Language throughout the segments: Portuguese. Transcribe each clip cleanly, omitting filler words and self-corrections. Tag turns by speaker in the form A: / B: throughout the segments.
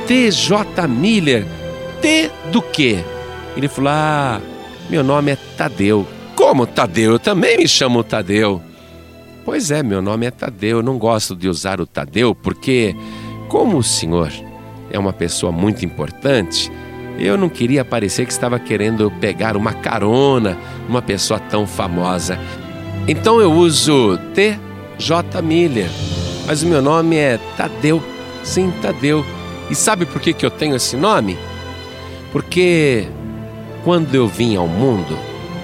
A: T.J. Miller. T do quê? Ele falou: meu nome é Tadeu. Como Tadeu? Eu também me chamo Tadeu. Pois é, meu nome é Tadeu. Eu não gosto de usar o Tadeu porque, como o senhor é uma pessoa muito importante, eu não queria parecer que estava querendo pegar uma carona, uma pessoa tão famosa. Então eu uso T.J. Miller, mas o meu nome é Tadeu. Sim, Tadeu. E sabe por que eu tenho esse nome? Porque quando eu vim ao mundo,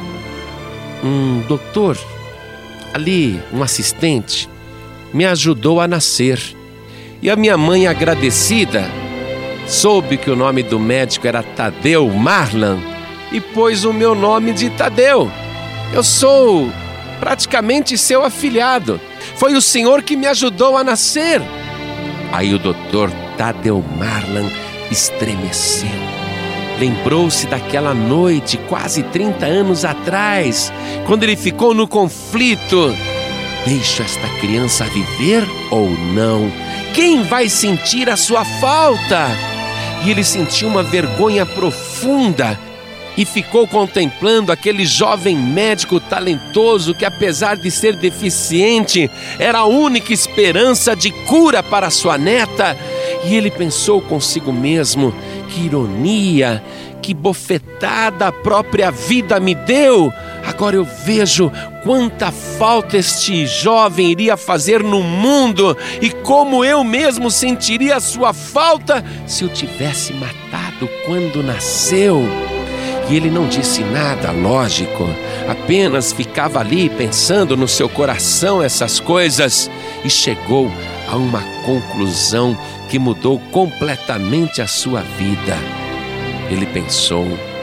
A: um doutor ali, um assistente, me ajudou a nascer. E a minha mãe, agradecida, soube que o nome do médico era Tadeu Marlan e pôs o meu nome de Tadeu. Eu sou praticamente seu afilhado. Foi o senhor que me ajudou a nascer. Aí o doutor Tadeu Marlan estremeceu. Lembrou-se daquela noite, quase 30 anos atrás, quando ele ficou no conflito: deixo esta criança viver ou não? Quem vai sentir a sua falta? E ele sentiu uma vergonha profunda e ficou contemplando aquele jovem médico talentoso que, apesar de ser deficiente, era a única esperança de cura para sua neta. E ele pensou consigo mesmo: que ironia, que bofetada a própria vida me deu. Agora eu vejo quanta falta este jovem iria fazer no mundo e como eu mesmo sentiria a sua falta se eu tivesse matado quando nasceu. E ele não disse nada, lógico, apenas ficava ali pensando no seu coração essas coisas e chegou a uma conclusão que mudou completamente a sua vida. Ele pensou: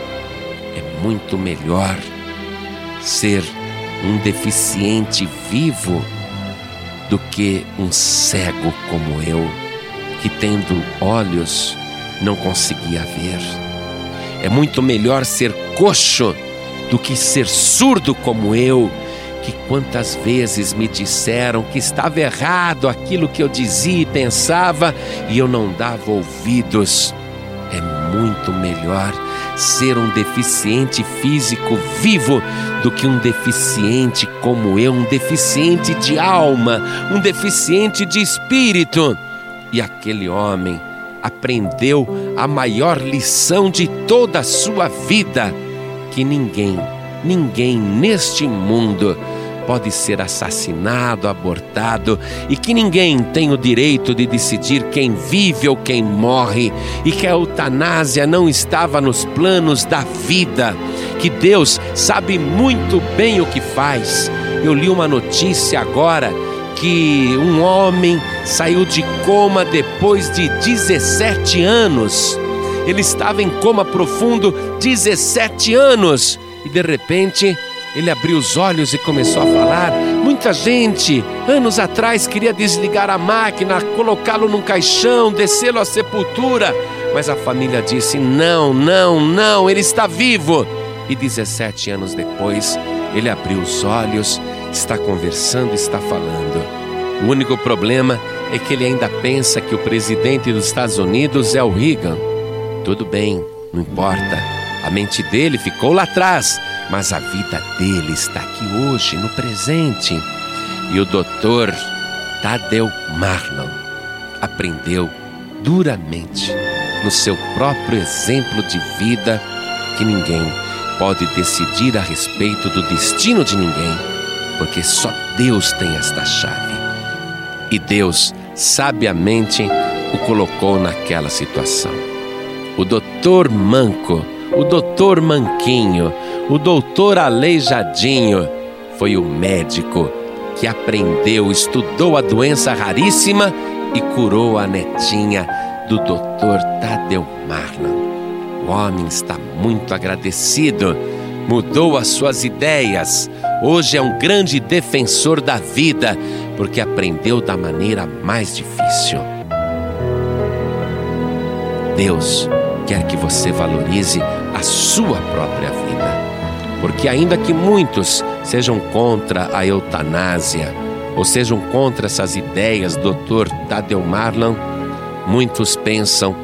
A: é muito melhor ser um deficiente vivo do que um cego como eu, que tendo olhos não conseguia ver. É muito melhor ser coxo do que ser surdo como eu, que quantas vezes me disseram que estava errado aquilo que eu dizia e pensava e eu não dava ouvidos. É muito melhor ser um deficiente físico vivo do que um deficiente como eu, um deficiente de alma, um deficiente de espírito. E aquele homem aprendeu a maior lição de toda a sua vida: que ninguém neste mundo pode ser assassinado, abortado, e que ninguém tem o direito de decidir quem vive ou quem morre, e que a eutanásia não estava nos planos da vida, que Deus sabe muito bem o que faz. Eu li uma notícia agora que um homem saiu de coma depois de 17 anos. Ele estava em coma profundo 17 anos e de repente ele abriu os olhos e começou a falar. Muita gente, anos atrás, queria desligar a máquina, colocá-lo num caixão, descê-lo à sepultura. Mas a família disse: não, ele está vivo. E 17 anos depois, ele abriu os olhos, está conversando, está falando. O único problema é que ele ainda pensa que o presidente dos Estados Unidos é o Reagan. Tudo bem, não importa. A mente dele ficou lá atrás, mas a vida dele está aqui hoje, no presente. E o doutor Tadeu Marlan aprendeu duramente, no seu próprio exemplo de vida, que ninguém pode decidir a respeito do destino de ninguém, porque só Deus tem esta chave. E Deus, sabiamente, o colocou naquela situação. O doutor manco, o doutor manquinho, o doutor aleijadinho foi o médico que aprendeu, estudou a doença raríssima e curou a netinha do doutor Tadeu Marlan. O homem está muito agradecido, mudou as suas ideias. Hoje é um grande defensor da vida, porque aprendeu da maneira mais difícil. Deus quer que você valorize a sua própria vida, porque ainda que muitos sejam contra a eutanásia, ou sejam contra essas ideias do Dr. Tadeu Marlan, muitos pensam